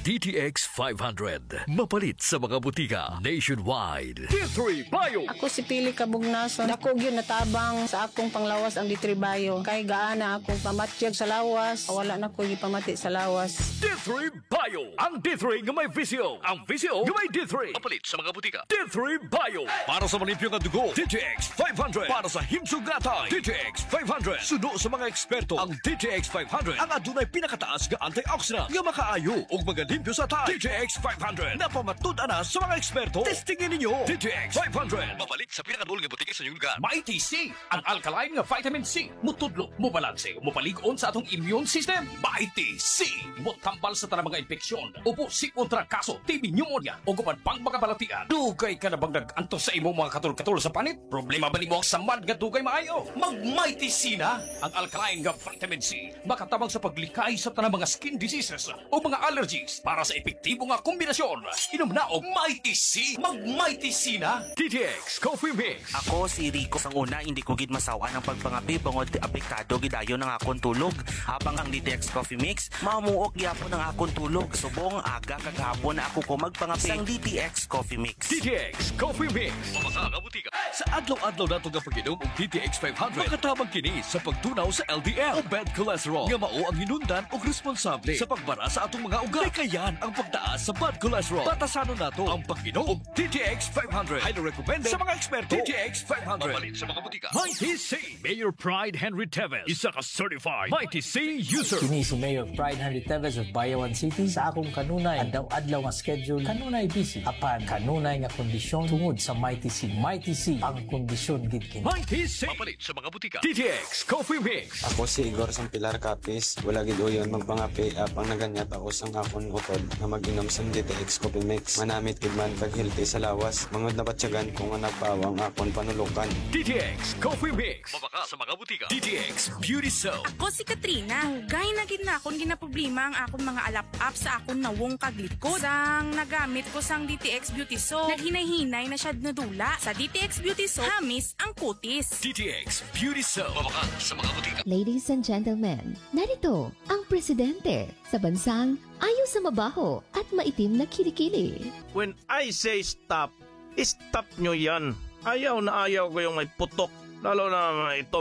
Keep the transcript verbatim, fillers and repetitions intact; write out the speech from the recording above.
D T X five hundred. Mapalit sa mga butika nationwide. D three Bio. Ako si Pili Kabugnason. Dako gyud natabang sa akong panglawas ang D three Bio. Kay gaana akong pamatyag sa lawas. Wala na ko gipamati sa lawas. D three Bio. Ang D three nga may visio. Ang visio nga may D three. Mapalit sa mga butika. D three Bio. Para sa manimpyo nga dugo. D T X five hundred. Para sa himsog gatay. D T X five hundred. Suno sa mga eksperto. Ang D T X five hundred. Ang adunay pinakataas nga antioxidant nga makaayo ug magalimpyo sa tay. D T X five hundred. Napamatud-an na sa mga eksperto. Testingin ninyo. D T X five hundred. Mapalit sa pinakadul nga butika sa inyong lugar. Mighty C, ang alkaline nga vitamin C. Mutudlo, mubalanse, mupalig-on sa atong immune system. Mighty C, mutambal sa tanang mga infeksyon. Upo si kontra kaso, T B pneumonia, o gupan pang mga balatian. Dugay ka na bang nag-antos sa imong mga katul-katul sa panit? Problema ba ni mo ang samad nga dugay maayo? Mag-Mighty C na, ang alkaline nga vitamin C. Makatabang sa paglikay sa tanang mga skin diseases o mga allergies para sa epektibo nga kombinasyon. Inom na og Mighty C. Mag-Mighty C na. D T X Coffee Mix. Ako si Rico sang una hindi ko gid masawa ng pagpangapi bangod apektado gidayo ng akong tulog. Habang ang D T X Coffee Mix mamuok gyapon ang akong tulog. Subong aga kagahapon na ako ko magpangapi sang D T X Coffee Mix. D T X Coffee Mix. Mamasa nga butika. Sa adlaw-adlaw nato nga pag-inom og D T X five hundred. Makatabang kini sa pagtunaw sa L D L o bad cholesterol. Nga mao ang hinundan og responsable sa pagbara sa atong mga ugat. Kayan ang pagtaas sa bad cholesterol. Batasanon nato ang pag-inom og D T X five hundred. Highly recommended sa mga eksperto. D T X five hundred. Mapalit sa mga butika. Mighty C. Mayor Pride Henry Teves. Isa ka certified Mighty C user. Kini si Mayor Pride Henry Teves of Bayawan City. Sa akong kanunay, adlaw-adlaw nga schedule, kanunay busy. Apan, kanunay nga kondisyon tungod sa Mighty C. Mighty C, ang kondisyon gid kini. Mighty C. Mapalit sa mga butika. D T X Coffee Mix. Ako si Igor sang Pilar Capis. Wala gid uyon magpangapi apang naganyat ako sang akon utod na mag-inom sang D T X Coffee Mix. Manamit gid man kag healthy sa lawas. Mangod na batyagan kung nga nagpawang akon panulukan. D T X Coffee Mix. Mabaka sa mga butika. D T X Beauty Soap. Ako si Katrina. Gay na gid na akong ginaproblema ang akong mga alap-up sa akong nawong kaglikod. Sang nagamit ko sang D T X Beauty Soap, naghinay-hinay na siya nadula. Sa D T X Beauty Soap, hamis ang kutis. D T X Beauty Soap. Mabaka sa mga butika. Ladies and gentlemen, narito ang presidente sa bansang ayaw sa mabaho at maitim na kilikili. When I say stop, stop nyo yan. Ayaw na ayaw ko yung may putok. Lalo na ito